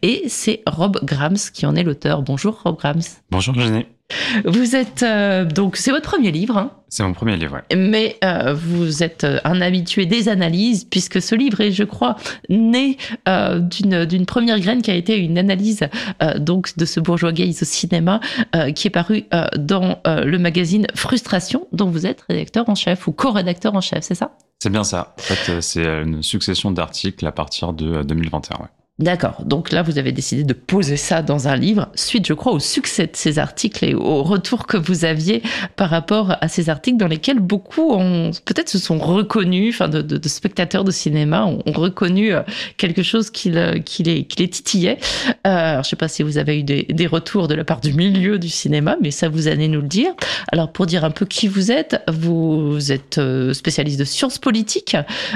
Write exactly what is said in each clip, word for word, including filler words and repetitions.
et c'est Rob Grams qui en est l'auteur. Bonjour Rob Grams. Bonjour Jenny. Vous êtes euh, donc c'est votre premier livre, hein, C'est mon premier livre, ouais. mais euh, vous êtes un habitué des analyses puisque ce livre est, je crois, né euh, d'une d'une première graine qui a été une analyse euh, donc de ce bourgeois gaze au cinéma euh, qui est paru euh, dans euh, le magazine Frustration, dont vous êtes rédacteur en chef ou co-rédacteur en chef, c'est ça? C'est bien ça. En fait, c'est une succession d'articles à partir de deux mille vingt et un, ouais. D'accord. Donc là, vous avez décidé de poser ça dans un livre, suite, je crois, au succès de ces articles et au retour que vous aviez par rapport à ces articles dans lesquels beaucoup ont, peut-être se sont reconnus, enfin, de, de, de spectateurs de cinéma ont, ont reconnu quelque chose qui, le, qui, les, qui les titillait. Euh, alors, je ne sais pas si vous avez eu des, des retours de la part du milieu du cinéma, mais ça, vous allez nous le dire. Alors, pour dire un peu qui vous êtes, vous êtes spécialiste de sciences politiques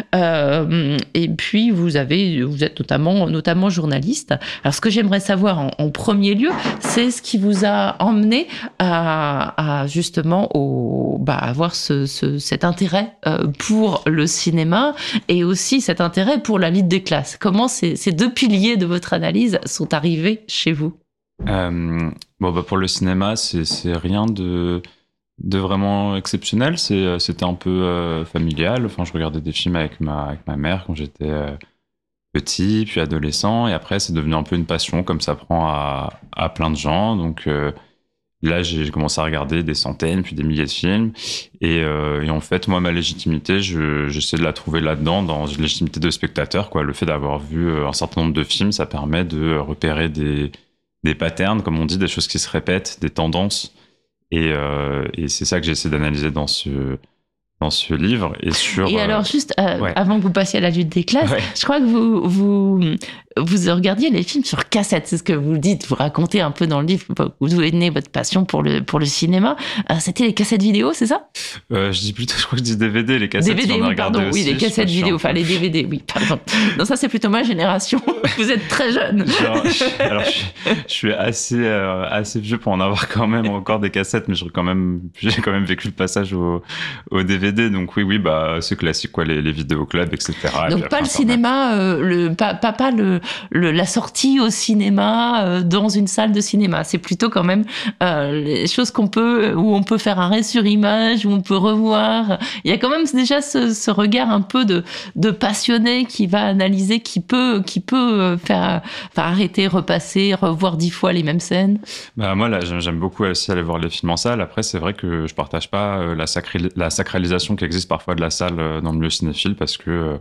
euh, et puis vous avez, vous êtes notamment, notamment journaliste. Alors, ce que j'aimerais savoir en, en premier lieu, c'est ce qui vous a emmené à, à justement au, bah, avoir ce, ce, cet intérêt euh, pour le cinéma et aussi cet intérêt pour la lutte des classes. Comment ces, ces deux piliers de votre analyse sont arrivés chez vous? euh, bon, bah, pour le cinéma, c'est, c'est rien de, de vraiment exceptionnel. C'est, c'était un peu euh, familial. Enfin, je regardais des films avec ma, avec ma mère quand j'étais euh, petit, puis adolescent, et après c'est devenu un peu une passion, comme ça prend à, à plein de gens. Donc euh, là, j'ai commencé à regarder des centaines, puis des milliers de films, et, euh, et en fait, moi, ma légitimité, je, j'essaie de la trouver là-dedans, dans une légitimité de spectateur, quoi. Le fait d'avoir vu un certain nombre de films, ça permet de repérer des, des patterns, comme on dit, des choses qui se répètent, des tendances, et, euh, et c'est ça que j'essaie d'analyser dans ce dans ce livre. Et sur et alors juste euh, ouais. avant que vous passiez à la lutte des classes, ouais. je crois que vous vous vous regardiez les films sur cassette, c'est ce que vous dites, vous racontez un peu dans le livre où vous est née votre passion pour le pour le cinéma. Euh, c'était les cassettes vidéo, c'est ça? euh, je dis plutôt, je crois que je dis D V D, les cassettes. D V D, j'en ai oui, pardon, aussi, oui, les cassettes vidéo, enfin les D V D, oui, pardon. Non, ça c'est plutôt ma génération. Vous êtes très jeune. Genre, je, alors je, je suis assez euh, assez vieux pour en avoir quand même encore des cassettes, mais je quand même j'ai quand même vécu le passage au, au D V D, donc oui oui bah c'est classique quoi, les, les vidéoclubs, et cetera. Donc pas le cinéma, euh, le pas pas, pas le, le la sortie au cinéma euh, dans une salle de cinéma. C'est plutôt quand même euh, les choses qu'on peut où on peut faire arrêt sur image, où on peut revoir. Il y a quand même déjà ce, ce regard un peu de de passionné qui va analyser, qui peut qui peut faire, faire arrêter, repasser, revoir dix fois les mêmes scènes. Bah moi là j'aime, j'aime beaucoup aussi aller voir les films en salle. Après c'est vrai que je partage pas euh, la sacré, la sacralisation qui existe parfois de la salle euh, dans le milieu cinéphile, parce que euh,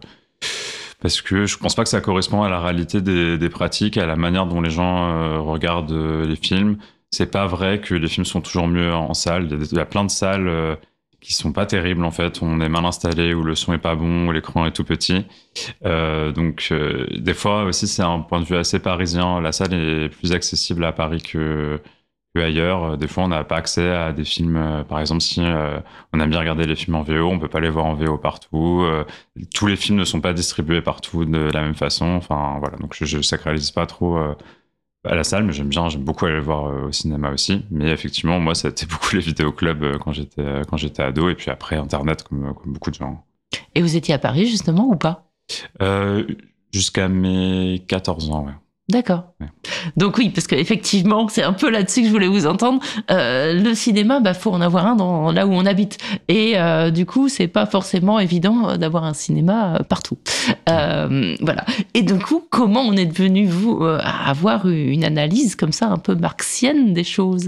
parce que je pense pas que ça correspond à la réalité des, des pratiques, à la manière dont les gens euh, regardent euh, les films. C'est pas vrai que les films sont toujours mieux en, en salle. Il y a, des, il y a plein de salles euh, qui sont pas terribles en fait. On est mal installé, où le son est pas bon, où l'écran est tout petit. Euh, donc euh, des fois aussi c'est un point de vue assez parisien. La salle est plus accessible à Paris que ailleurs. Des fois, on n'a pas accès à des films. Euh, par exemple, si euh, on aime bien regarder les films en V O, on peut pas les voir en V O partout. Euh, tous les films ne sont pas distribués partout de la même façon. Enfin, voilà. Donc, je, je sacralise pas trop euh, à la salle, mais j'aime bien, j'aime beaucoup aller le voir euh, au cinéma aussi. Mais effectivement, moi, ça a été beaucoup les vidéoclubs euh, quand j'étais euh, quand j'étais ado, et puis après Internet, comme, comme beaucoup de gens. Et vous étiez à Paris justement ou pas? euh, Jusqu'à mes quatorze ans, ouais. D'accord. Ouais. Donc oui, parce qu'effectivement, c'est un peu là-dessus que je voulais vous entendre. Euh, le cinéma, bah faut en avoir un dans là où on habite, et euh, du coup, c'est pas forcément évident d'avoir un cinéma partout. Euh, voilà. Et du coup, comment on est devenu vous euh, à avoir une analyse comme ça, un peu marxienne des choses?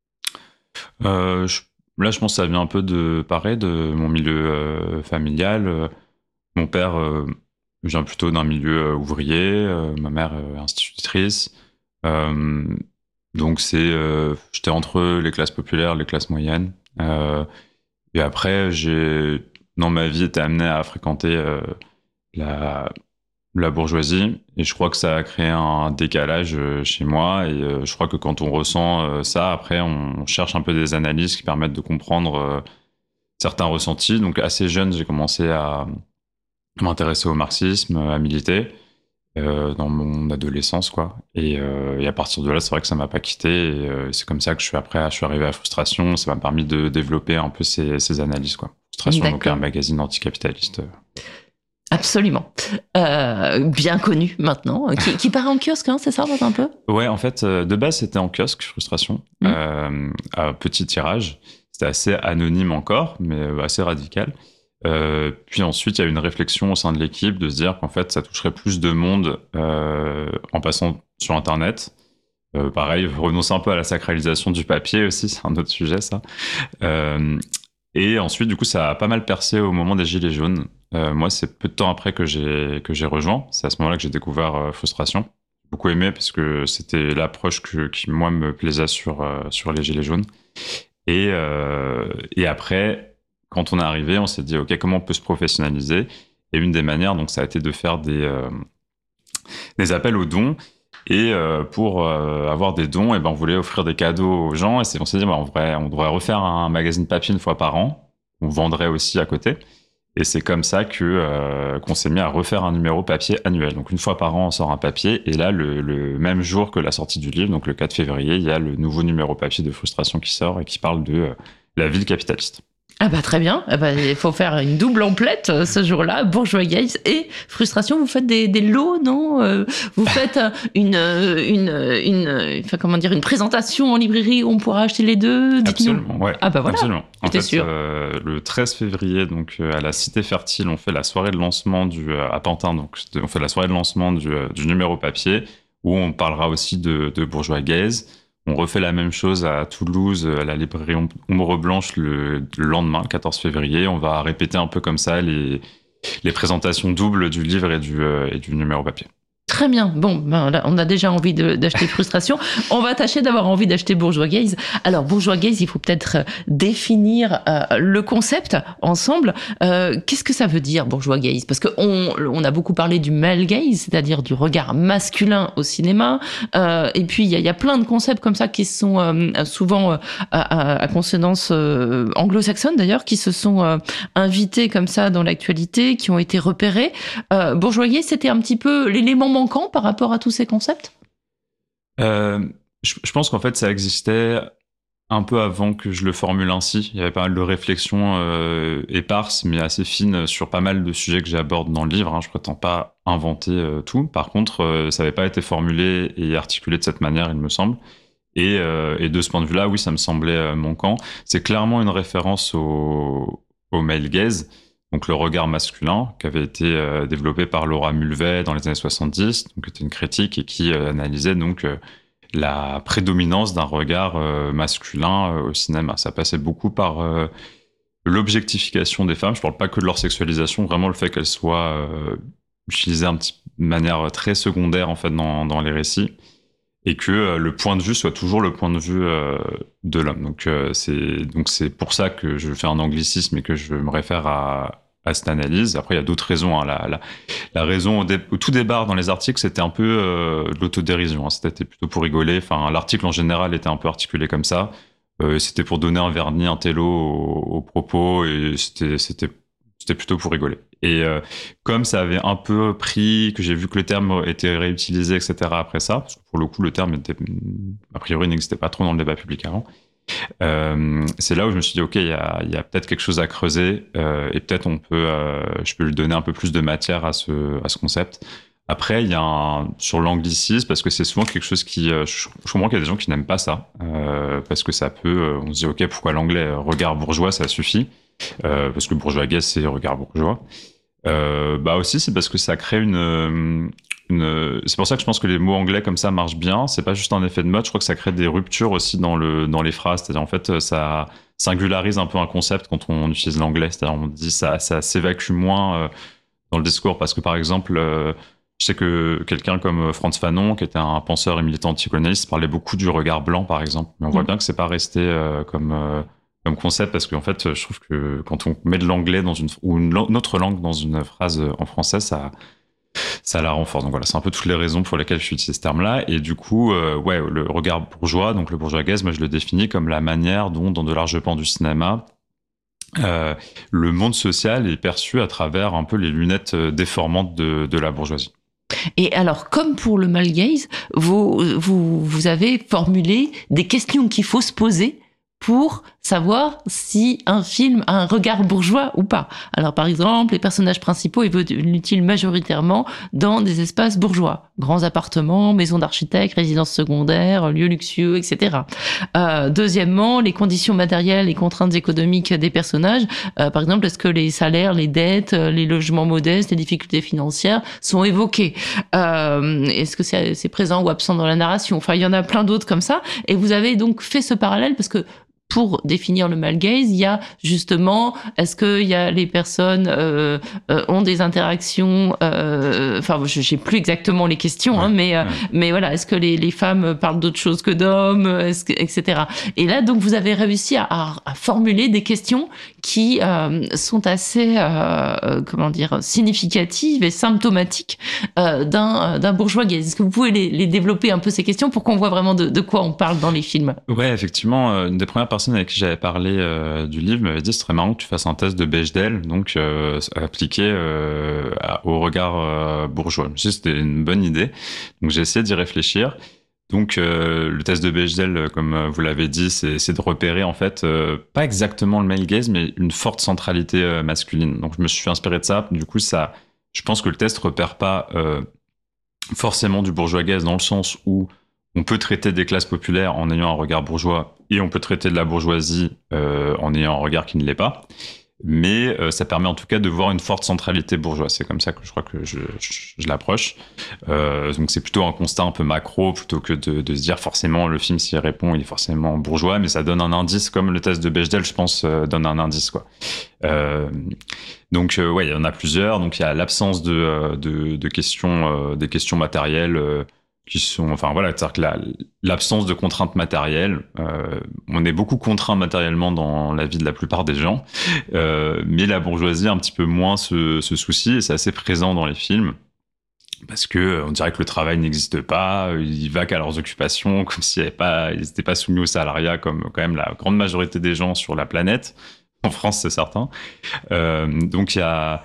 euh, je, Là, je pense que ça vient un peu de pareil de mon milieu euh, familial. Mon père euh, vient plutôt d'un milieu euh, ouvrier, euh, ma mère euh, institutrice. Euh, donc c'est, euh, j'étais entre les classes populaires, les classes moyennes. Euh, et après, j'ai dans ma vie été amené à fréquenter euh, la la bourgeoisie, et je crois que ça a créé un décalage euh, chez moi. Et euh, je crois que quand on ressent euh, ça, après, on cherche un peu des analyses qui permettent de comprendre euh, certains ressentis. Donc assez jeune, j'ai commencé à m'intéresser au marxisme, à militer euh, dans mon adolescence, quoi. Et, euh, et à partir de là, c'est vrai que ça m'a pas quitté. Et euh, c'est comme ça que je suis après, je suis arrivé à Frustration. Ça m'a permis de développer un peu ces, ces analyses, quoi. Frustration, donc un magazine anticapitaliste. Absolument. Euh, bien connu maintenant, qui, qui paraît en kiosque, hein, c'est ça, un peu? Ouais, en fait, de base, c'était en kiosque, Frustration, mmh. euh, à petit tirage. C'était assez anonyme encore, mais assez radical. Euh, puis ensuite, il y a eu une réflexion au sein de l'équipe de se dire qu'en fait, ça toucherait plus de monde euh, en passant sur Internet. Euh, pareil, renoncer un peu à la sacralisation du papier aussi, c'est un autre sujet, ça. Euh, et ensuite, du coup, ça a pas mal percé au moment des Gilets jaunes. Euh, moi, c'est peu de temps après que j'ai que j'ai rejoint. C'est à ce moment-là que j'ai découvert euh, Frustration. J'ai beaucoup aimé parce que c'était l'approche que, qui, moi, me plaisait sur, euh, sur les Gilets jaunes. Et, euh, et après, quand on est arrivé, on s'est dit, OK, comment on peut se professionnaliser? Et une des manières, donc, ça a été de faire des, euh, des appels aux dons. Et euh, pour euh, avoir des dons, et ben, on voulait offrir des cadeaux aux gens. Et c'est, on s'est dit, bah, en vrai, on devrait refaire un magazine papier une fois par an. On vendrait aussi à côté. Et c'est comme ça que euh, qu'on s'est mis à refaire un numéro papier annuel. Donc une fois par an, on sort un papier. Et là, le, le même jour que la sortie du livre, donc le quatre février, il y a le nouveau numéro papier de Frustration qui sort et qui parle de euh, la ville capitaliste. Ah bah très bien, ah bah, il faut faire une double emplette euh, ce jour-là, Bourgeois Gaze et Frustration. Vous faites des, des lots, non euh, Vous faites une, une, une, enfin, comment dire, une présentation en librairie où on pourra acheter les deux? Dites-nous. Absolument, ouais. Ah bah voilà, absolument. En fait, sûr. Euh, le treize février, donc euh, à la Cité Fertile, on fait la soirée de lancement du euh, à Pantin, donc on fait la soirée de lancement du, euh, du numéro papier où on parlera aussi de, de Bourgeois Gaze. On refait la même chose à Toulouse, à la librairie Ombre Blanche, le, le lendemain, le quatorze février. On va répéter un peu comme ça les, les présentations doubles du livre et du, euh, et du numéro papier. Très bien. Bon, ben là, on a déjà envie de, d'acheter Frustration. On va tâcher d'avoir envie d'acheter Bourgeois Gaze. Alors, Bourgeois Gaze, il faut peut-être définir euh, le concept ensemble. Euh, qu'est-ce que ça veut dire, Bourgeois Gaze? Parce qu'on on a beaucoup parlé du male gaze, c'est-à-dire du regard masculin au cinéma. Euh, et puis, il y a, y a plein de concepts comme ça qui sont euh, souvent euh, à, à consonance euh, anglo-saxonne, d'ailleurs, qui se sont euh, invités comme ça dans l'actualité, qui ont été repérés. Euh, Bourgeois Gaze, c'était un petit peu l'élément manquant par rapport à tous ces concepts? euh, je, je pense qu'en fait, ça existait un peu avant que je le formule ainsi. Il y avait pas mal de réflexions euh, éparses, mais assez fines sur pas mal de sujets que j'aborde dans le livre. Hein. Je prétends pas inventer euh, tout. Par contre, euh, ça n'avait pas été formulé et articulé de cette manière, il me semble. Et, euh, et de ce point de vue-là, oui, ça me semblait euh, manquant. C'est clairement une référence au, au male gaze, donc le regard masculin, qui avait été euh, développé par Laura Mulvey dans les années soixante-dix, donc qui était une critique et qui euh, analysait donc euh, la prédominance d'un regard euh, masculin euh, au cinéma. Ça passait beaucoup par euh, l'objectification des femmes. Je parle pas que de leur sexualisation, vraiment le fait qu'elles soient euh, utilisées un petit, de manière très secondaire en fait dans, dans les récits, et que euh, le point de vue soit toujours le point de vue euh, de l'homme. Donc euh, c'est donc c'est pour ça que je fais un anglicisme et que je me réfère à à cette analyse. Après, il y a d'autres raisons. Hein. La, la, la raison au, dé, au tout départ dans les articles, c'était un peu euh, de l'autodérision. Hein. C'était plutôt pour rigoler. Enfin, l'article en général était un peu articulé comme ça. Euh, c'était pour donner un vernis, un télo au, au propos, et c'était, c'était, c'était plutôt pour rigoler. Et euh, comme ça avait un peu pris, que j'ai vu que le terme était réutilisé, et cetera après ça, parce que pour le coup, le terme était, a priori n'existait pas trop dans le débat public avant. Euh, c'est là où je me suis dit ok, il y a, y a peut-être quelque chose à creuser euh, et peut-être on peut, euh, je peux lui donner un peu plus de matière à ce à ce concept. Après, il y a un, sur l'anglicisme, parce que c'est souvent quelque chose qui, je, je comprends qu'il y a des gens qui n'aiment pas ça euh, parce que ça peut, on se dit ok, pourquoi l'anglais regard bourgeois ça suffit euh, parce que bourgeois gaze c'est regard bourgeois. Euh, bah aussi c'est parce que ça crée une Une... C'est pour ça que je pense que les mots anglais comme ça marchent bien. C'est pas juste un effet de mode. Je crois que ça crée des ruptures aussi dans le dans les phrases. C'est-à-dire en fait, ça singularise un peu un concept quand on utilise l'anglais. C'est-à-dire on dit ça, ça s'évacue moins euh, dans le discours parce que par exemple, euh, je sais que quelqu'un comme Frantz Fanon, qui était un penseur et militant anticolonialiste, parlait beaucoup du regard blanc, par exemple. Mais on voit mmh. bien que c'est pas resté euh, comme euh, comme concept parce qu'en fait, je trouve que quand on met de l'anglais dans une ou une, une autre langue dans une phrase en français, ça ça la renforce. Donc voilà, c'est un peu toutes les raisons pour lesquelles je utilise ce terme-là. Et du coup, euh, ouais, le regard bourgeois, donc le bourgeois gaze, moi je le définis comme la manière dont, dans de larges pans du cinéma, euh, le monde social est perçu à travers un peu les lunettes déformantes de, de la bourgeoisie. Et alors, comme pour le male gaze, vous, vous, vous avez formulé des questions qu'il faut se poser pour savoir si un film a un regard bourgeois ou pas. Alors par exemple, les personnages principaux évoluent-ils majoritairement dans des espaces bourgeois, grands appartements, maisons d'architectes, résidences secondaires, lieux luxueux, et cetera. Euh, deuxièmement, les conditions matérielles et contraintes économiques des personnages. Euh, par exemple, est-ce que les salaires, les dettes, les logements modestes, les difficultés financières sont évoqués? Euh, est-ce que c'est, c'est présent ou absent dans la narration? Enfin, il y en a plein d'autres comme ça. Et vous avez donc fait ce parallèle parce que pour définir le male gaze, il y a justement, est-ce que il y a les personnes euh, euh, ont des interactions, euh, enfin, je sais plus exactement les questions, ouais, hein, mais euh, ouais. mais voilà, est-ce que les, les femmes parlent d'autre chose que d'hommes, est-ce que, et cetera. Et là, donc, vous avez réussi à, à, à formuler des questions qui euh, sont assez, euh, comment dire, significatives et symptomatiques euh, d'un d'un bourgeois gaze. Est-ce que vous pouvez les, les développer un peu ces questions pour qu'on voit vraiment de, de quoi on parle dans les films? Ouais, effectivement, une des premières personnes avec qui j'avais parlé euh, du livre m'avait dit c'est très marrant que tu fasses un test de Bechdel, donc euh, appliqué euh, à, au regard euh, bourgeois. Je me suis dit c'était une bonne idée, donc j'ai essayé d'y réfléchir. Donc euh, le test de Bechdel, comme vous l'avez dit, c'est, c'est de repérer en fait euh, pas exactement le male gaze, mais une forte centralité euh, masculine. Donc je me suis inspiré de ça. Du coup, ça, je pense que le test repère pas euh, forcément du bourgeois gaze dans le sens où on peut traiter des classes populaires en ayant un regard bourgeois et on peut traiter de la bourgeoisie euh, en ayant un regard qui ne l'est pas. Mais euh, ça permet en tout cas de voir une forte centralité bourgeoise. C'est comme ça que je crois que je, je, je l'approche. Euh, donc c'est plutôt un constat un peu macro plutôt que de, de se dire forcément le film s'il répond il est forcément bourgeois, mais ça donne un indice comme le test de Bechdel, je pense, euh, donne un indice quoi. Euh, donc euh, ouais, il y en a plusieurs. Donc il y a l'absence de, de, de questions, euh, des questions matérielles. Euh, qui sont, enfin voilà, c'est-à-dire que la, l'absence de contraintes matérielles, euh, on est beaucoup contraint matériellement dans la vie de la plupart des gens, euh, mais la bourgeoisie a un petit peu moins ce, ce souci, et c'est assez présent dans les films, parce que on dirait que le travail n'existe pas, ils vaquent à leurs occupations, comme s'ils n'étaient pas, ils n'étaient pas soumis au salariat, comme quand même la grande majorité des gens sur la planète, en France c'est certain. Euh, donc il y a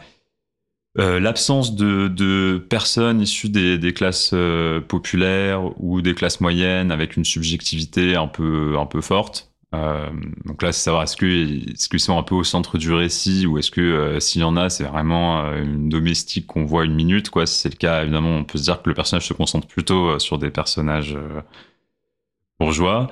Euh, l'absence de, de personnes issues des, des classes euh, populaires ou des classes moyennes avec une subjectivité un peu, un peu forte. Euh, donc là, c'est savoir est-ce que, est-ce qu'ils sont un peu au centre du récit ou est-ce que euh, s'il y en a, c'est vraiment euh, une domestique qu'on voit une minute, quoi. Si c'est le cas, évidemment, on peut se dire que le personnage se concentre plutôt euh, sur des personnages euh, bourgeois.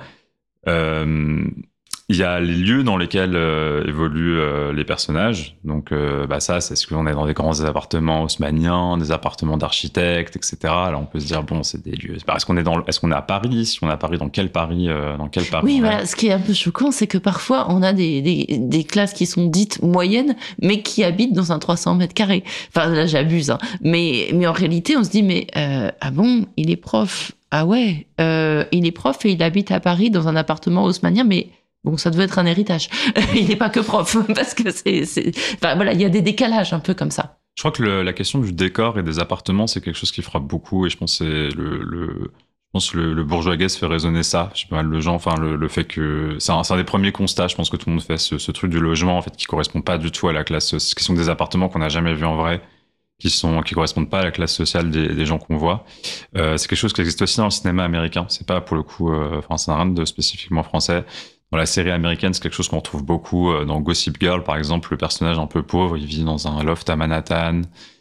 Euh, Il y a les lieux dans lesquels euh, évoluent euh, les personnages. Donc, euh, bah ça, c'est ce qu'on est dans des grands appartements haussmanniens, des appartements d'architectes, et cetera. Là, on peut se dire bon, c'est des lieux. Est-ce qu'on est dans, est-ce qu'on est à Paris? Si on est à Paris, dans quel Paris, euh, dans quel Paris? Oui, voilà. Ce qui est un peu choquant, c'est que parfois, on a des, des, des classes qui sont dites moyennes, mais qui habitent dans un trois cents mètres carrés. Enfin, là, j'abuse, hein. Mais, mais en réalité, on se dit, mais euh, ah bon, il est prof. Ah ouais, euh, il est prof et il habite à Paris dans un appartement haussmannien, mais bon, ça devait être un héritage. Il n'est pas que prof, parce que c'est, c'est... Enfin, voilà, il y a des décalages un peu comme ça. Je crois que le, la question du décor et des appartements, c'est quelque chose qui frappe beaucoup, et je pense que c'est le, le, je pense que le, le bourgeois gaze fait résonner ça. Je sais pas mal de gens, enfin, le, le fait que c'est un, c'est un des premiers constats. Je pense que tout le monde fait ce, ce truc du logement, en fait, qui correspond pas du tout à la classe, qui sont des appartements qu'on n'a jamais vus en vrai, qui sont, qui correspondent pas à la classe sociale des, des gens qu'on voit. Euh, c'est quelque chose qui existe aussi dans le cinéma américain. C'est pas pour le coup, euh, enfin, c'est rien de spécifiquement français. Dans la série américaine, c'est quelque chose qu'on retrouve beaucoup. Dans Gossip Girl, par exemple, le personnage un peu pauvre, il vit dans un loft à Manhattan.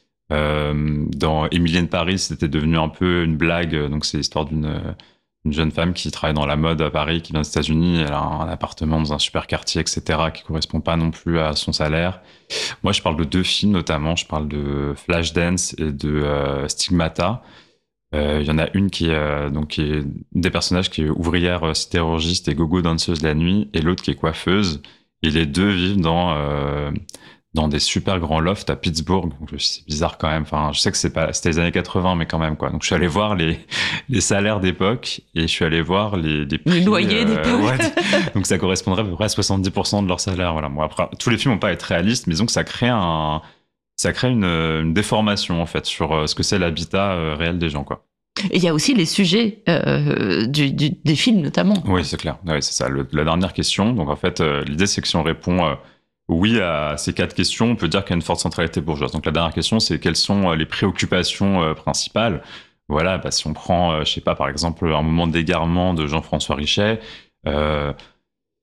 Euh, dans Emily in Paris, c'était devenu un peu une blague. Donc, c'est l'histoire d'une une jeune femme qui travaille dans la mode à Paris, qui vient des États-Unis. Elle a un appartement dans un super quartier, et cetera, qui correspond pas non plus à son salaire. Moi, je parle de deux films, notamment. Je parle de Flashdance et de euh, Stigmata. Il euh, y en a une qui est, euh, donc, qui est des personnages qui est ouvrière euh, sidérurgiste et gogo danseuse la nuit, et l'autre qui est coiffeuse. Et les deux vivent dans, euh, dans des super grands lofts à Pittsburgh. Donc, c'est bizarre quand même. Enfin, je sais que c'est pas, c'était les années quatre-vingts, mais quand même, quoi. Donc, je suis allé voir les, les salaires d'époque et je suis allé voir les, les prix. Les loyers euh, d'époque. Ouais, donc, ça correspondrait à peu près à soixante-dix pour cent de leur salaire. Voilà. Bon, après, tous les films vont pas être réalistes, mais disons que ça crée un, ça crée une, une déformation, en fait, sur ce que c'est l'habitat euh, réel des gens, quoi. Et il y a aussi les sujets euh, du, du, des films, notamment. Oui, c'est clair. Oui, c'est ça. Le, la dernière question. Donc, en fait, euh, l'idée, c'est que si on répond euh, oui à ces quatre questions, on peut dire qu'il y a une forte centralité bourgeoise. Donc, la dernière question, c'est quelles sont euh, les préoccupations euh, principales. Voilà, bah, si on prend, euh, je sais pas, par exemple, un moment d'égarement de Jean-François Richet, euh,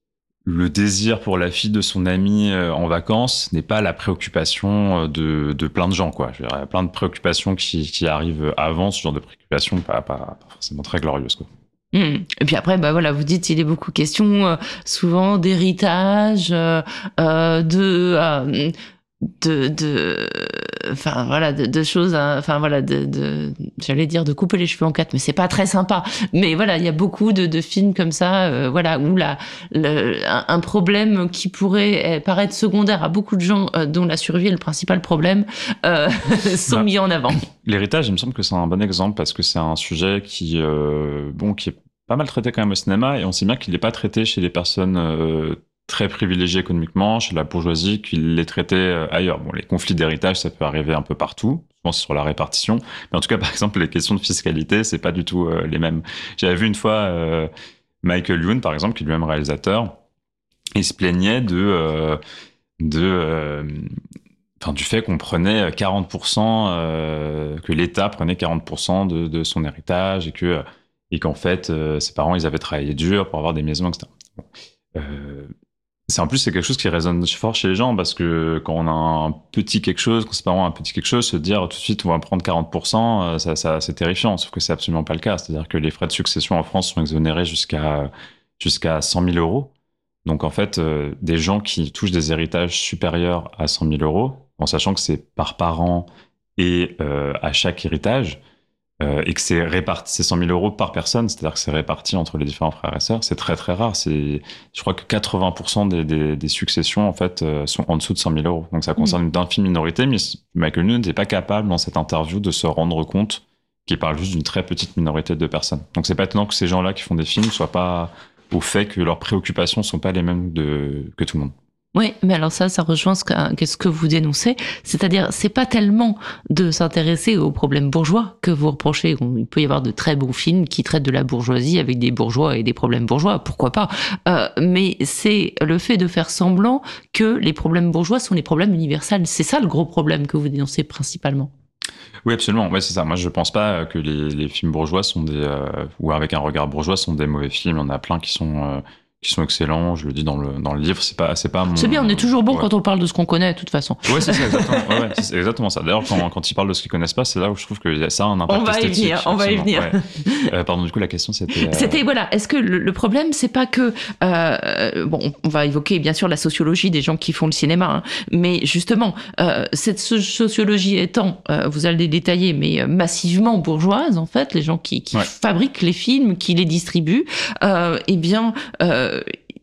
le désir pour la fille de son ami euh, en vacances n'est pas la préoccupation de, de plein de gens, quoi. Je veux dire, il y a plein de préoccupations qui, qui arrivent avant, ce genre de préoccupations, pas, pas, pas forcément très glorieuses, quoi. Mmh. Et puis après, bah voilà, vous dites, il est beaucoup question euh, souvent d'héritage, euh, euh, de, euh, de, de, enfin voilà, de, de choses, enfin voilà, de, de, j'allais dire de couper les cheveux en quatre, mais c'est pas très sympa. Mais voilà, il y a beaucoup de, de films comme ça, euh, voilà, où la, le, un, un problème qui pourrait paraître secondaire à beaucoup de gens, euh, dont la survie est le principal problème, euh, sont bah, mis en avant. L'héritage, il me semble que c'est un bon exemple parce que c'est un sujet qui, euh, bon, qui est pas mal traité quand même au cinéma, et on sait bien qu'il n'est pas traité chez les personnes euh, très privilégiées économiquement, chez la bourgeoisie, qu'il est traité euh, ailleurs. Bon, les conflits d'héritage, ça peut arriver un peu partout, souvent c'est sur la répartition, mais en tout cas, par exemple, les questions de fiscalité, c'est pas du tout euh, les mêmes. J'avais vu une fois euh, Michael Youn, par exemple, qui est lui-même réalisateur, il se plaignait de... Euh, de euh, Enfin, du fait qu'on prenait quarante pour cent, euh, que l'État prenait quarante pour cent de, de son héritage, et que et qu'en fait, euh, ses parents, ils avaient travaillé dur pour avoir des maisons, et cetera. Bon. Euh, c'est, en plus, c'est quelque chose qui résonne fort chez les gens, parce que quand on a un petit quelque chose, quand ses parents ont un petit quelque chose, se dire tout de suite, on va prendre quarante pour cent, ça, ça, c'est terrifiant, sauf que c'est absolument pas le cas. C'est-à-dire que les frais de succession en France sont exonérés jusqu'à, jusqu'à cent mille euros. Donc, en fait, euh, des gens qui touchent des héritages supérieurs à cent mille euros, en sachant que c'est par parent et euh, à chaque héritage, euh, et que c'est réparti, c'est cent mille euros par personne, c'est-à-dire que c'est réparti entre les différents frères et sœurs, c'est très très rare. C'est, je crois que quatre-vingts pour cent des, des, des successions, en fait, euh, sont en dessous de cent mille euros. Donc ça concerne mmh. une infime minorité, mais Michael Youn n'était pas capable, dans cette interview, de se rendre compte qu'il parle juste d'une très petite minorité de personnes. Donc c'est pas étonnant que ces gens-là qui font des films soient pas au fait que leurs préoccupations sont pas les mêmes de, que tout le monde. Oui, mais alors ça, ça rejoint ce que, ce que vous dénoncez. C'est-à-dire, c'est pas tellement de s'intéresser aux problèmes bourgeois que vous reprochez. Il peut y avoir de très bons films qui traitent de la bourgeoisie avec des bourgeois et des problèmes bourgeois, pourquoi pas. Euh, mais c'est le fait de faire semblant que les problèmes bourgeois sont les problèmes universels. C'est ça le gros problème que vous dénoncez principalement. Oui, absolument. Ouais, c'est ça. Moi, je pense pas que les, les films bourgeois sont des, euh, ou avec un regard bourgeois, sont des mauvais films. Il y en a plein qui sont, euh, qui sont excellents. Je le dis dans le, dans le livre. C'est pas, c'est pas mon. C'est bien. On est toujours bon ouais. quand on parle de ce qu'on connaît, de toute façon. Ouais, c'est ça, exactement. ouais, ouais, c'est exactement ça. D'ailleurs, quand, quand ils parlent de ce qu'ils connaissent pas, c'est là où je trouve que ça a un impact on va esthétique. Y venir, on va y venir. Ouais. Euh, pardon, du coup, la question, c'était. Euh... C'était, voilà. Est-ce que le, le problème, c'est pas que, euh, bon, on va évoquer, bien sûr, la sociologie des gens qui font le cinéma, hein, mais justement, euh, cette sociologie étant, euh, vous allez détailler, mais massivement bourgeoise, en fait, les gens qui, qui ouais. fabriquent les films, qui les distribuent, euh, eh bien, euh,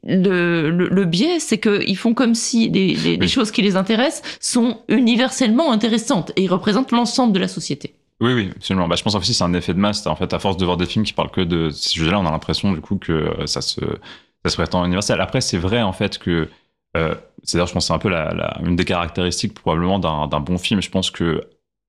Le, le, le biais, c'est qu'ils font comme si les, les, oui. les choses qui les intéressent sont universellement intéressantes et ils représentent l'ensemble de la société. Oui, oui, absolument. Bah, je pense aussi que c'est un effet de masse. En fait, à force de voir des films qui parlent que de ces sujets-là, on a l'impression du coup que ça se, ça se prétend universel. Après, c'est vrai en fait que, euh, c'est-à-dire, je pense que c'est un peu la, la, une des caractéristiques probablement d'un, d'un bon film. Je pense que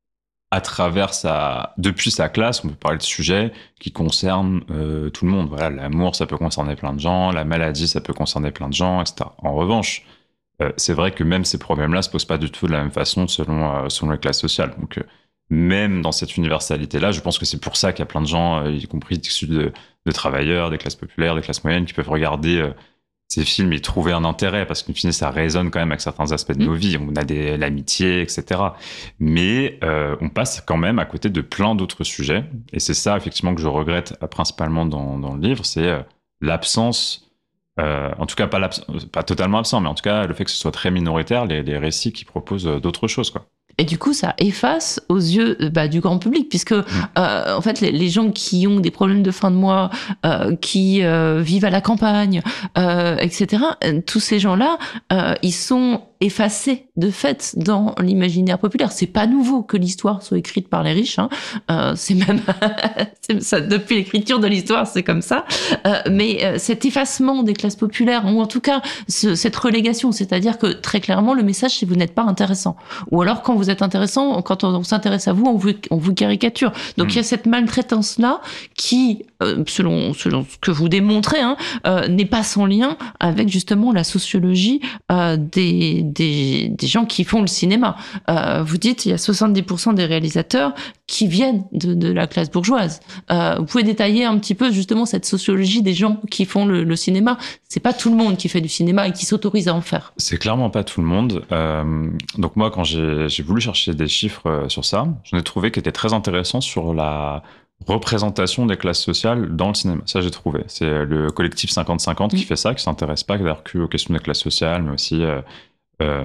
à travers sa, depuis sa classe, on peut parler de sujets qui concernent euh, tout le monde. Voilà, l'amour, ça peut concerner plein de gens, la maladie, ça peut concerner plein de gens, et cetera. En revanche, euh, c'est vrai que même ces problèmes-là se posent pas du tout de la même façon selon euh, selon les classes sociales. Donc, euh, même dans cette universalité-là, je pense que c'est pour ça qu'il y a plein de gens, euh, y compris issus de, de travailleurs, des classes populaires, des classes moyennes, qui peuvent regarder euh, ces films et trouver un intérêt, parce qu'en fin, ça résonne quand même avec certains aspects de nos vies. On a des, l'amitié, et cetera. Mais euh, on passe quand même à côté de plein d'autres sujets. Et c'est ça, effectivement, que je regrette principalement dans, dans le livre, c'est euh, l'absence, euh, en tout cas pas, pas totalement absent, mais en tout cas le fait que ce soit très minoritaire, les, les récits qui proposent d'autres choses, quoi. Et du coup, ça efface aux yeux bah, du grand public, puisque mmh. euh, en fait, les, les gens qui ont des problèmes de fin de mois, euh, qui euh, vivent à la campagne, euh, et cetera, tous ces gens-là, euh, ils sont effacés de fait dans l'imaginaire populaire. C'est pas nouveau que l'histoire soit écrite par les riches. Hein. Euh, c'est même c'est ça, depuis l'écriture de l'histoire, c'est comme ça. Euh, mais euh, cet effacement des classes populaires, ou en tout cas ce, cette relégation, c'est-à-dire que très clairement, le message, c'est vous n'êtes pas intéressant. Ou alors, quand vous êtes intéressant, quand on, on s'intéresse à vous, on vous, on vous caricature. Donc, mmh. il y a cette maltraitance-là qui, euh, selon, selon ce que vous démontrez, hein, euh, n'est pas sans lien avec justement la sociologie euh, des des, des gens qui font le cinéma. Euh, vous dites, il y a soixante-dix pour cent des réalisateurs qui viennent de, de la classe bourgeoise. Euh, vous pouvez détailler un petit peu justement cette sociologie des gens qui font le, le cinéma. C'est pas tout le monde qui fait du cinéma et qui s'autorise à en faire. C'est clairement pas tout le monde. Euh, donc moi, quand j'ai, j'ai voulu chercher des chiffres sur ça, j'en ai trouvé qui étaient très intéressants sur la représentation des classes sociales dans le cinéma. Ça, j'ai trouvé. C'est le collectif cinquante cinquante mmh. qui fait ça, qui s'intéresse pas d'ailleurs qu'aux questions des classes sociales, mais aussi euh, euh,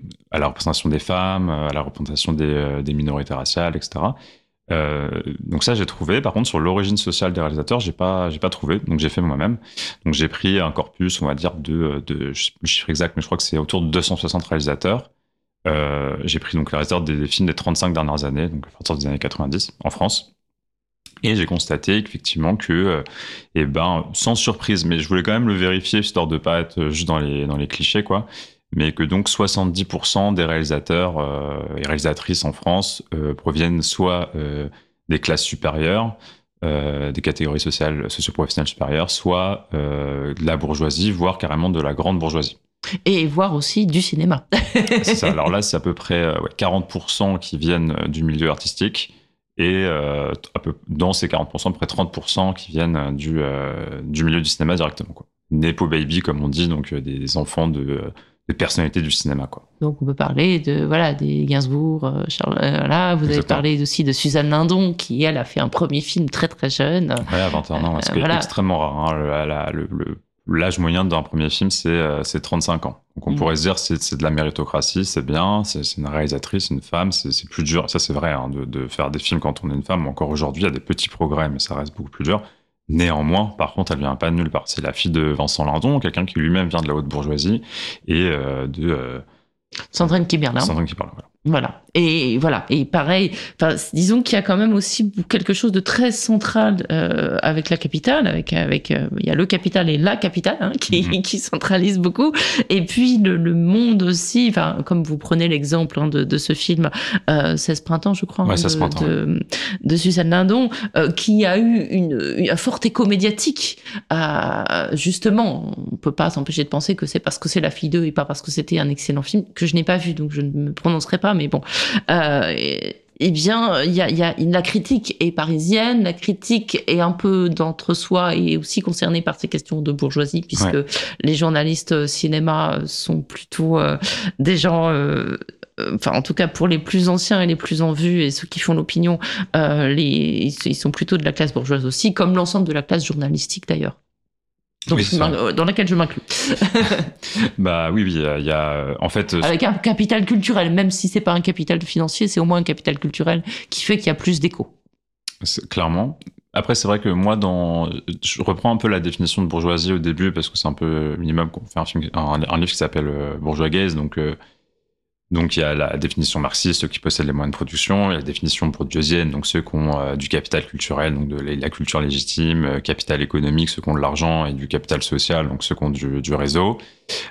à la représentation des femmes, à la représentation des, euh, des minorités raciales, et cetera. Euh, donc ça, j'ai trouvé. Par contre, sur l'origine sociale des réalisateurs, j'ai pas, j'ai pas trouvé. Donc j'ai fait moi-même. Donc j'ai pris un corpus, on va dire, de, de je sais plus le chiffre exact, mais je crois que c'est autour de deux cent soixante réalisateurs. Euh, j'ai pris donc les réalisateurs des, des films des trente-cinq dernières années, donc à partir des années quatre-vingt-dix, en France. Et j'ai constaté effectivement que, euh, eh ben, sans surprise, mais je voulais quand même le vérifier, histoire de pas être juste dans les, dans les clichés, quoi, mais que donc soixante-dix pour cent des réalisateurs euh, et réalisatrices en France euh, proviennent soit euh, des classes supérieures, euh, des catégories sociales, socio-professionnelles supérieures, soit euh, de la bourgeoisie, voire carrément de la grande bourgeoisie. Et voir aussi du cinéma. C'est ça. Alors là, c'est à peu près ouais, quarante pour cent qui viennent du milieu artistique. Et euh, à peu, dans ces quarante pour cent, à peu près trente pour cent qui viennent du, euh, du milieu du cinéma directement, quoi. Nepo baby, comme on dit, donc euh, des enfants de, de personnalités du cinéma, quoi. Donc on peut parler de voilà des Gainsbourg, euh, Charles, euh, là, vous Exactement. Avez parlé aussi de Suzanne Lindon, qui elle a fait un premier film très très jeune. Ouais, à vingt et un ans, euh, ce qui voilà. est extrêmement rare. Hein, le, la, le, le, l'âge moyen d'un premier film, c'est, euh, c'est trente-cinq ans. Donc on mmh. pourrait se dire c'est c'est de la méritocratie, c'est bien, c'est, c'est une réalisatrice, une femme, c'est, c'est plus dur. Ça c'est vrai hein, de, de faire des films quand on est une femme. Encore aujourd'hui, il y a des petits progrès, mais ça reste beaucoup plus dur. Néanmoins, par contre, elle vient pas de nulle part. C'est la fille de Vincent Lindon, quelqu'un qui lui-même vient de la haute bourgeoisie et euh, de euh, Sandrine Kiberlin. Sandrine Kiberlin, voilà. Voilà. Et voilà. Et pareil, disons qu'il y a quand même aussi quelque chose de très central euh, avec la capitale, avec avec euh, il y a le capital et la capitale hein, qui mm-hmm. qui centralisent beaucoup. Et puis le, le monde aussi. Enfin, comme vous prenez l'exemple hein, de, de ce film euh, seize printemps, je crois, ouais, hein, de, seize printemps, de, ouais. de Suzanne Lindon, euh, qui a eu une, une un fort écho médiatique. Euh, justement, on peut pas s'empêcher de penser que c'est parce que c'est la fille d'eux et pas parce que c'était un excellent film que je n'ai pas vu, donc je ne me prononcerai pas. Mais bon, euh, eh bien, il y a, y a la critique est parisienne, la critique est un peu d'entre-soi et aussi concernée par ces questions de bourgeoisie, puisque ouais. les journalistes cinéma sont plutôt euh, des gens, euh, enfin en tout cas pour les plus anciens et les plus en vue et ceux qui font l'opinion, euh, les, ils sont plutôt de la classe bourgeoise aussi, comme l'ensemble de la classe journalistique d'ailleurs. Donc, oui, dans laquelle je m'inclus. Bah oui, oui, il y a, en fait, avec un capital culturel, même si c'est pas un capital financier, c'est au moins un capital culturel qui fait qu'il y a plus d'écho. C'est, clairement. Après, c'est vrai que moi, dans, je reprends un peu la définition de bourgeoisie au début parce que c'est un peu minimum qu'on fait un film, un, un livre qui s'appelle Bourgeois Gaze, donc. Euh, Donc, il y a la définition marxiste, ceux qui possèdent les moyens de production, il y a la définition bourdieusienne, donc ceux qui ont euh, du capital culturel, donc de la culture légitime, euh, capital économique, ceux qui ont de l'argent, et du capital social, donc ceux qui ont du, du réseau.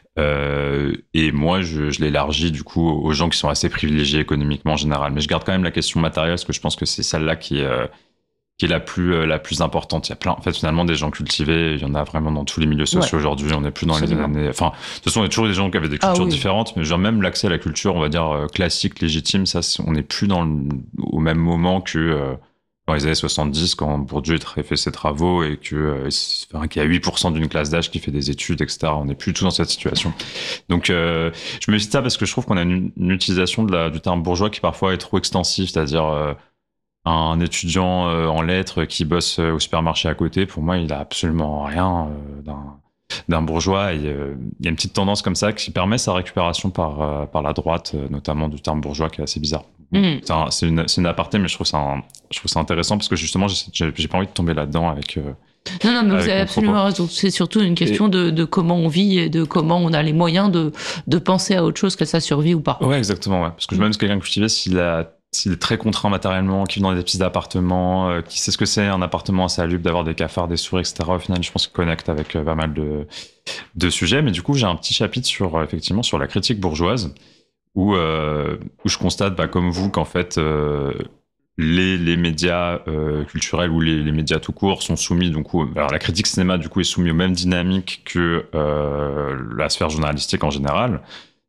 Euh, et moi, je, je l'élargis du coup aux gens qui sont assez privilégiés économiquement en général. Mais je garde quand même la question matérielle, parce que je pense que c'est celle-là qui est... Euh, qui est la plus euh, la plus importante. Il y a plein, en fait, finalement, des gens cultivés. Il y en a vraiment dans tous les milieux sociaux ouais. aujourd'hui. On n'est plus dans Absolument. les années. Enfin, de toute façon, il y a toujours des gens qui avaient des cultures ah, oui. différentes, mais genre même l'accès à la culture, on va dire euh, classique, légitime, ça, on n'est plus dans le, au même moment que euh, dans les années soixante-dix, quand Bourdieu a fait ses travaux et que euh, enfin, qu'il y a huit pour cent d'une classe d'âge qui fait des études, et cetera. On n'est plus du tout dans cette situation. Donc, euh, je me dis ça parce que je trouve qu'on a une, une utilisation de la, du terme bourgeois qui parfois est trop extensive, c'est-à-dire euh, un étudiant euh, en lettres qui bosse euh, au supermarché à côté, pour moi, il a absolument rien euh, d'un, d'un bourgeois. Il euh, y a une petite tendance comme ça qui permet sa récupération par, euh, par la droite, euh, notamment du terme bourgeois, qui est assez bizarre. Mmh. C'est, un, c'est, une, c'est une aparté, mais je trouve ça, un, je trouve ça intéressant parce que justement, j'ai, j'ai pas envie de tomber là-dedans avec... Euh, Non, non, mais vous avez absolument propos. raison. C'est surtout une question et... de, de comment on vit et de comment on a les moyens de, de penser à autre chose que sa survie ou pas. Ouais, exactement. Ouais. Parce que mmh. même si quelqu'un cultivé, s'il a s'il est très contraint matériellement, qui vit dans des petits appartements, euh, qui sait ce que c'est un appartement assez salubre, d'avoir des cafards, des souris, et cetera. Au final, je pense qu'il connecte avec euh, pas mal de, de sujets. Mais du coup, j'ai un petit chapitre sur, euh, effectivement, sur la critique bourgeoise, où, euh, où je constate, bah, comme vous, qu'en fait, euh, les, les médias euh, culturels ou les, les médias tout court sont soumis, donc, où, alors la critique cinéma, du coup, est soumise aux mêmes dynamiques que euh, la sphère journalistique en général.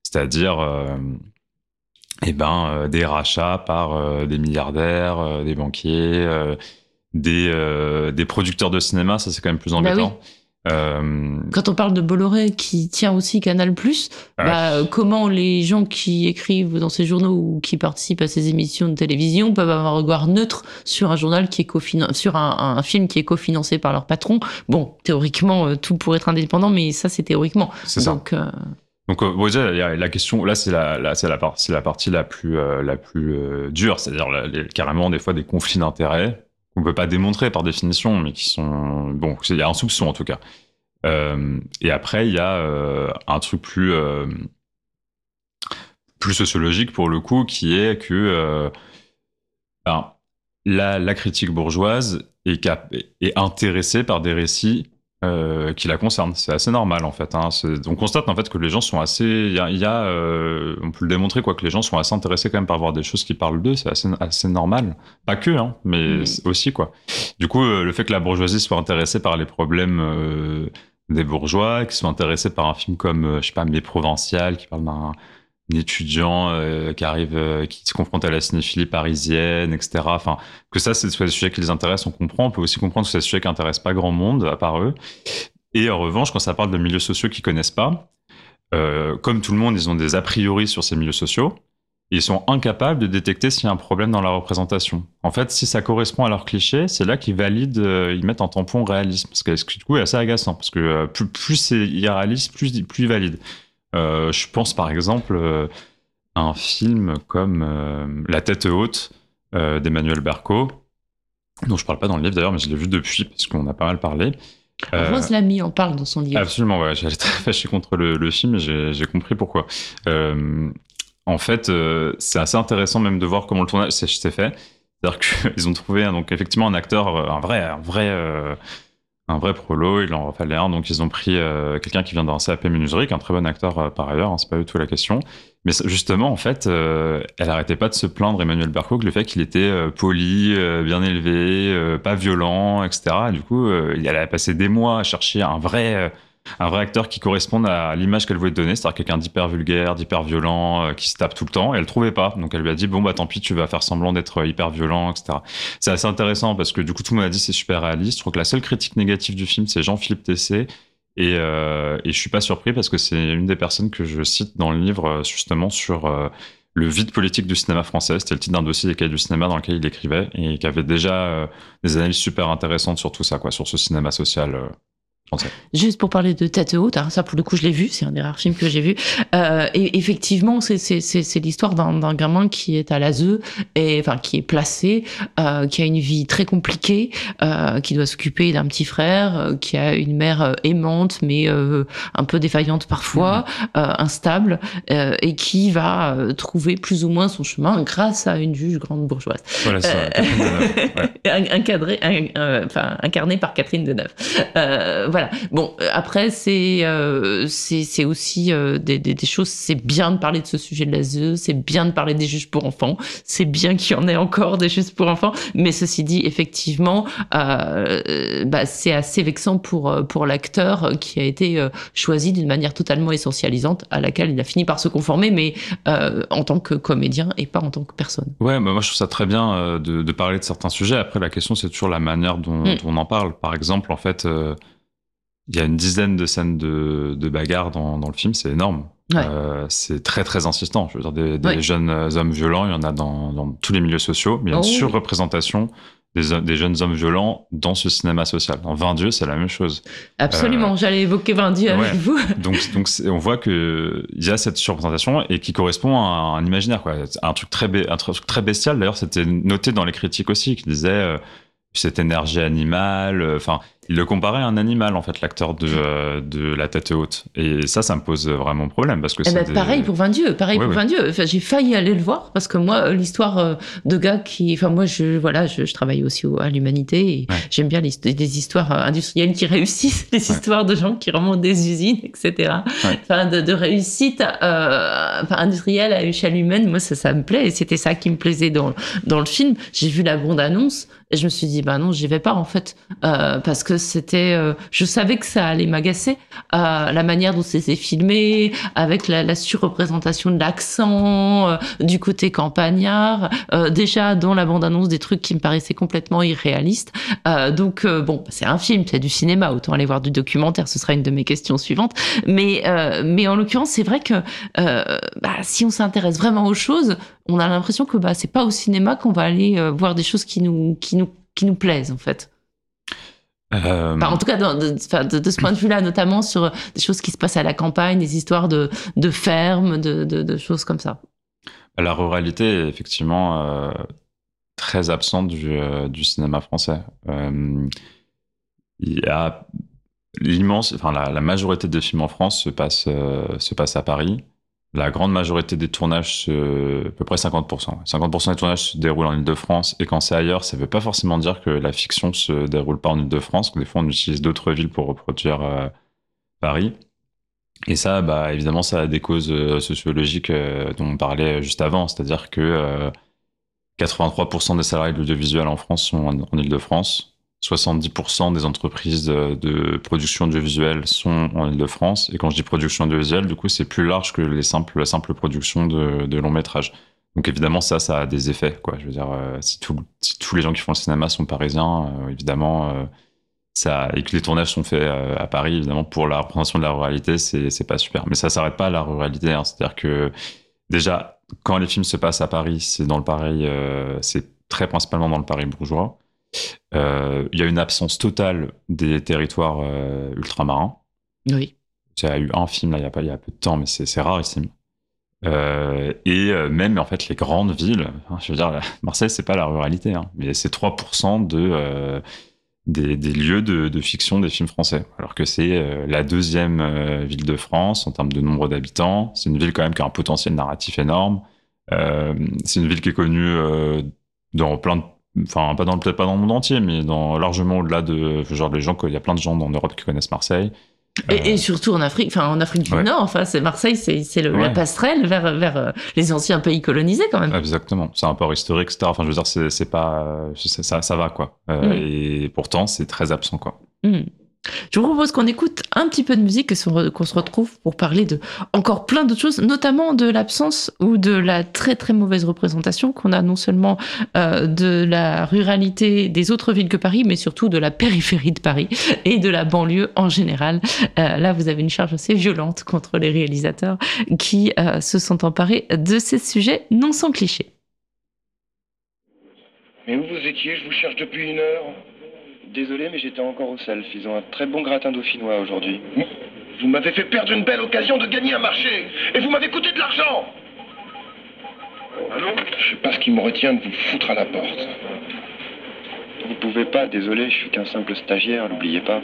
c'est-à-dire euh, eh ben, euh, des rachats par euh, des milliardaires, euh, des banquiers, euh, des, euh, des producteurs de cinéma, ça c'est quand même plus embêtant. Bah oui. Euh... Quand on parle de Bolloré qui tient aussi Canal+, ah bah, ouais. Comment les gens qui écrivent dans ces journaux ou qui participent à ces émissions de télévision peuvent avoir un regard neutre sur un journal qui est cofinancé, sur un, un film qui est cofinancé par leur patron. Bon, théoriquement, tout pourrait être indépendant, mais ça c'est théoriquement. C'est ça. Donc, euh... Donc, euh, bon, déjà, y a la question, là, c'est la, la, c'est la, par, c'est la partie la plus, euh, la plus euh, dure, c'est-à-dire la, les, carrément des fois des conflits d'intérêts qu'on peut pas démontrer par définition, mais qui sont, bon, il y a un soupçon en tout cas. Euh, et après, il y a euh, un truc plus, euh, plus sociologique pour le coup, qui est que euh, ben, la, la critique bourgeoise est, cap- est intéressée par des récits Euh, qui la concerne. C'est assez normal en fait. Hein. On constate en fait que les gens sont assez. Il y a, y a euh, on peut le démontrer quoi, que les gens sont assez intéressés quand même par voir des choses qui parlent d'eux. C'est assez, assez normal. Pas que, hein, mais mmh. aussi quoi. Du coup, euh, le fait que la bourgeoisie soit intéressée par les problèmes euh, des bourgeois, qu'ils soient intéressés par un film comme, euh, je sais pas, Mes Provinciales, qui parle d'un étudiant euh, qui arrive, euh, qui se confronte à la cinéphilie parisienne, et cetera. Enfin, que ça, c'est des sujets qui les intéressent, on comprend. On peut aussi comprendre que c'est des sujets qui n'intéressent pas grand monde, à part eux. Et en revanche, quand ça parle de milieux sociaux qu'ils connaissent pas, euh, comme tout le monde, ils ont des a priori sur ces milieux sociaux. Ils sont incapables de détecter s'il y a un problème dans la représentation. En fait, si ça correspond à leur cliché, c'est là qu'ils valident, euh, ils mettent en tampon réalisme. Parce que du coup, c'est assez agaçant. Parce que euh, plus, plus c'est irréaliste, plus, plus ils valident. Euh, je pense par exemple euh, à un film comme euh, La tête haute euh, d'Emmanuel Berco, dont je parle pas dans le livre d'ailleurs, mais je l'ai vu depuis parce qu'on a pas mal parlé. Euh, Rose Lamy en parle dans son livre. Absolument, ouais. J'étais très fâché contre le, le film et j'ai, j'ai compris pourquoi. Euh, en fait, euh, c'est assez intéressant même de voir comment le tournage s'est, s'est fait. C'est-à-dire qu'ils ont trouvé donc effectivement un acteur, un vrai, un vrai. Euh, un vrai prolo, il en fallait un, donc ils ont pris euh, quelqu'un qui vient d'un C A P menuiserie, qui est un très bon acteur euh, par ailleurs, hein, c'est pas du tout la question. Mais justement, en fait, euh, elle arrêtait pas de se plaindre, Emmanuel Berco, que le fait qu'il était euh, poli, euh, bien élevé, euh, pas violent, et cetera. Et du coup, euh, elle a passé des mois à chercher un vrai, euh, un vrai acteur qui corresponde à l'image qu'elle voulait donner, c'est-à-dire quelqu'un d'hyper vulgaire, d'hyper violent, euh, qui se tape tout le temps, et elle trouvait pas. Donc elle lui a dit, bon bah tant pis, tu vas faire semblant d'être hyper violent, et cetera. C'est assez intéressant parce que du coup tout le monde a dit c'est super réaliste. Je trouve que la seule critique négative du film, c'est Jean-Philippe Tessé, et, euh, et je suis pas surpris parce que c'est une des personnes que je cite dans le livre justement sur euh, le vide politique du cinéma français. C'était le titre d'un dossier des cahiers du cinéma dans lequel il écrivait et qui avait déjà euh, des analyses super intéressantes sur tout ça, quoi, sur ce cinéma social euh, français. Juste pour parler de Tête haute, hein, ça pour le coup je l'ai vu, c'est un des rares films que j'ai vu. Euh, et effectivement, c'est, c'est, c'est, c'est l'histoire d'un, d'un gamin qui est à l'A S E, et, enfin qui est placé, euh, qui a une vie très compliquée, euh, qui doit s'occuper d'un petit frère, euh, qui a une mère euh, aimante mais euh, un peu défaillante parfois, mmh. euh, instable, euh, et qui va euh, trouver plus ou moins son chemin grâce à une juge grande bourgeoise. Voilà ça. Euh, ouais. Encadré, un, euh, enfin incarné par Catherine Deneuve. Euh, voilà. Voilà. Bon, après, c'est, euh, c'est, c'est aussi euh, des, des, des choses. C'est bien de parler de ce sujet de l'A S E, c'est bien de parler des juges pour enfants, c'est bien qu'il y en ait encore des juges pour enfants. Mais ceci dit, effectivement, euh, bah, c'est assez vexant pour, pour l'acteur qui a été euh, choisi d'une manière totalement essentialisante à laquelle il a fini par se conformer, mais euh, en tant que comédien et pas en tant que personne. Ouais, bah moi je trouve ça très bien euh, de, de parler de certains sujets. Après, la question, c'est toujours la manière dont, mm. dont on en parle. Par exemple, en fait. Euh, Il y a une dizaine de scènes de, de bagarre dans, dans le film, c'est énorme. Ouais. Euh, c'est très très insistant. Je veux dire, des, des ouais. jeunes hommes violents, il y en a dans, dans tous les milieux sociaux, mais il y a une oh. surreprésentation des, des jeunes hommes violents dans ce cinéma social. Dans vingt Dieux, c'est la même chose. Absolument, euh, j'allais évoquer vingt Dieux avec ouais. vous. donc donc on voit qu'il y a cette surreprésentation et qui correspond à un imaginaire, quoi. Un truc très, un truc très bestial, d'ailleurs, c'était noté dans les critiques aussi, qui disaient euh, cette énergie animale, enfin... Euh, il le comparait à un animal, en fait, l'acteur de, euh, de La Tête haute. Et ça, ça me pose vraiment problème. Parce que eh c'est ben, des... Pareil pour vingt Dieux, pareil ouais, pour ouais. vingt Dieux. Enfin, j'ai failli aller le voir parce que moi, l'histoire de gars qui... Enfin, moi, je, voilà, je, je travaille aussi à l'Humanité et ouais. j'aime bien les, des histoires industrielles qui réussissent, des ouais. histoires de gens qui remontent des usines, et cetera. Ouais. Enfin, de, de réussite euh, enfin, industrielle à échelle humaine, moi, ça, ça me plaît et c'était ça qui me plaisait dans, dans le film. J'ai vu la bande-annonce Et je me suis dit, bah non, j'y vais pas en fait, euh, parce que c'était, euh, je savais que ça allait m'agacer, euh, la manière dont c'était filmé, avec la, la surreprésentation de l'accent, euh, du côté campagnard, euh, déjà dans la bande-annonce des trucs qui me paraissaient complètement irréalistes. Euh, donc euh, bon, c'est un film, c'est du cinéma, autant aller voir du documentaire, ce sera une de mes questions suivantes. Mais euh, mais en l'occurrence, c'est vrai que euh, bah, si on s'intéresse vraiment aux choses, on a l'impression que bah c'est pas au cinéma qu'on va aller euh, voir des choses qui nous qui nous qui nous plaisent en fait. Euh, Enfin, en tout cas, dans- de, enfin, de, de ce point de vue-là, notamment sur des choses qui se passent à la campagne, des histoires de de fermes, de, de de choses comme ça. la ruralité est effectivement euh, très absente du, euh, du cinéma français. Euh, il y a l'immense, enfin la, la majorité des films en France se passe euh, se passe à Paris. La grande majorité des tournages, se, à peu près cinquante pour cent. cinquante pour cent des tournages se déroulent en Île-de-France, et quand c'est ailleurs, ça veut pas forcément dire que la fiction se déroule pas en Île-de-France, que des fois on utilise d'autres villes pour reproduire euh, Paris. Et ça, bah, évidemment, ça a des causes euh, sociologiques euh, dont on parlait juste avant, c'est-à-dire que euh, quatre-vingt-trois pour cent des salariés de l'audiovisuel en France sont en, en Île-de-France. soixante-dix pour cent des entreprises de, de production audiovisuelle sont en Île-de-France. Et quand je dis production audiovisuelle, du coup, c'est plus large que les simples, la simple production de, de long métrage. Donc évidemment, ça, ça a des effets, quoi. Je veux dire, euh, si, tout, si tous les gens qui font le cinéma sont parisiens, euh, évidemment, euh, ça, et que les tournages sont faits euh, à Paris, évidemment, pour la représentation de la ruralité, c'est, c'est pas super. Mais ça s'arrête pas à la ruralité, hein. C'est-à-dire que déjà, quand les films se passent à Paris, c'est dans le Paris, euh, c'est très principalement dans le Paris bourgeois. Euh, Il y a une absence totale des territoires euh, ultramarins. Oui. Il y a eu un film là, il y a pas, il y a peu de temps, mais c'est, c'est rarissime. Euh, et euh, même en fait les grandes villes, hein, je veux dire, Marseille c'est pas la ruralité, hein, mais c'est trois pour cent de euh, des, des lieux de, de fiction des films français, alors que c'est euh, la deuxième euh, ville de France en termes de nombre d'habitants. C'est une ville quand même qui a un potentiel narratif énorme. Euh, c'est une ville qui est connue euh, dans plein de, enfin pas dans peut-être pas dans le monde entier, mais dans largement au-delà de genre les gens, il y a plein de gens en Europe qui connaissent Marseille. Et, Euh, et surtout en Afrique, enfin en Afrique du ouais. Nord, enfin c'est Marseille, c'est c'est le, la Ouais. passerelle vers vers euh, les anciens pays colonisés quand même. Exactement, c'est un port historique, et cetera. Enfin, je veux dire, c'est, c'est pas, euh, c'est- ça, ça va quoi. Euh, Mm. Et pourtant, c'est très absent quoi. Mm. Je vous propose qu'on écoute un petit peu de musique et se- qu'on se retrouve pour parler de encore plein d'autres choses, notamment de l'absence ou de la très très mauvaise représentation qu'on a non seulement euh, de la ruralité des autres villes que Paris, mais surtout de la périphérie de Paris et de la banlieue en général. Euh, là, vous avez une charge assez violente contre les réalisateurs qui euh, se sont emparés de ces sujets non sans clichés. Mais où vous étiez? Je vous cherche depuis une heure. Désolé, mais j'étais encore au self. Ils ont un très bon gratin dauphinois aujourd'hui. Vous m'avez fait perdre une belle occasion de gagner un marché. Et vous m'avez coûté de l'argent. Allô? Je sais pas ce qui me retient de vous foutre à la porte. Vous pouvez pas, désolé, je suis qu'un simple stagiaire, n'oubliez pas.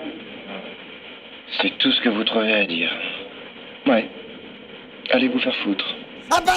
C'est tout ce que vous trouvez à dire. Ouais. Allez vous faire foutre.